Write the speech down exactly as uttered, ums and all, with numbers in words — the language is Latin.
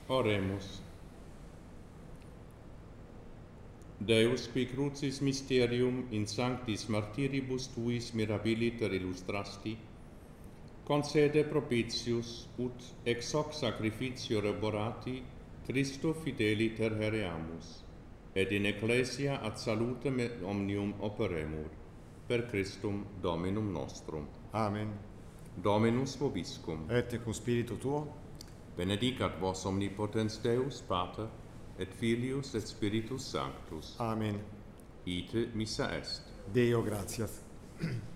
Oremus. Deus, qui crucis mysterium in sanctis martiribus tuis mirabiliter illustrasti, concede propitius ut ex hoc sacrificio reborati Christo fideliter hereamus, et in ecclesia ad salutem omnium operemur, per Christum Dominum nostrum. Amen. Dominus vobiscum. Et cum spiritu tuo. Benedicat vos omnipotens Deus, Pater, et Filius, et Spiritus Sanctus. Amen. Ite missa est. Deo gratias.